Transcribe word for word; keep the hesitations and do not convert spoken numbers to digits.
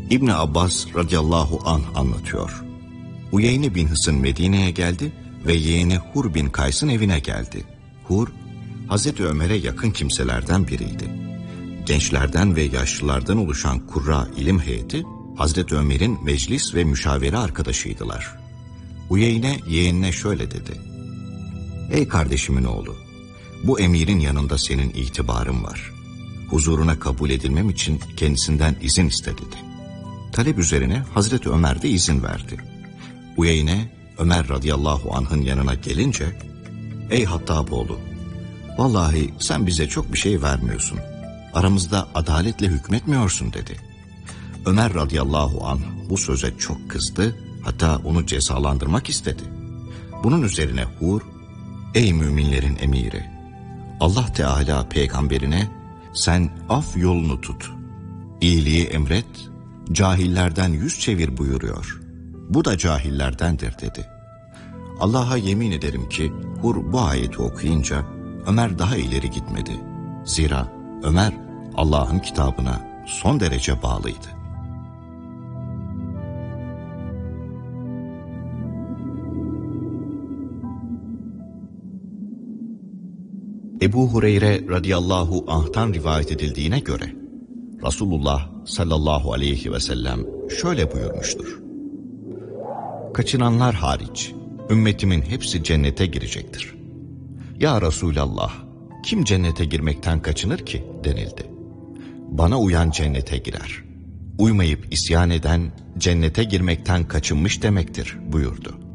İbni Abbas radıyallahu anh anlatıyor. Uyeyne bin Hısın Medine'ye geldi ve yeğeni Hur bin Kays'ın evine geldi. Hur, Hazreti Ömer'e yakın kimselerden biriydi. Gençlerden ve yaşlılardan oluşan kurra ilim heyeti, Hazreti Ömer'in meclis ve müşavere arkadaşıydılar. Uyeyne yeğenine şöyle dedi: "Ey kardeşimin oğlu, bu emirin yanında senin itibarın var. Huzuruna kabul edilmem için kendisinden izin iste" dedi. Talep üzerine Hazreti Ömer de izin verdi. Uyeyne, Ömer radıyallahu anh'ın yanına gelince, "Ey Hattaboğlu, vallahi sen bize çok bir şey vermiyorsun. Aramızda adaletle hükmetmiyorsun" dedi. Ömer radıyallahu anh bu söze çok kızdı, hatta onu cezalandırmak istedi. Bunun üzerine Hur, "Ey müminlerin emiri, Allah Teala peygamberine sen af yolunu tut, iyiliği emret, cahillerden yüz çevir buyuruyor. Bu da cahillerdendir" dedi. Allah'a yemin ederim ki Hur bu ayeti okuyunca Ömer daha ileri gitmedi. Zira Ömer Allah'ın kitabına son derece bağlıydı. Ebu Hureyre radıyallahu anh'tan rivayet edildiğine göre Resulullah sallallahu aleyhi ve sellem şöyle buyurmuştur: "Kaçınanlar hariç ümmetimin hepsi cennete girecektir." "Ya Resulallah, kim cennete girmekten kaçınır ki?" denildi. "Bana uyan cennete girer. Uymayıp isyan eden cennete girmekten kaçınmış demektir" buyurdu.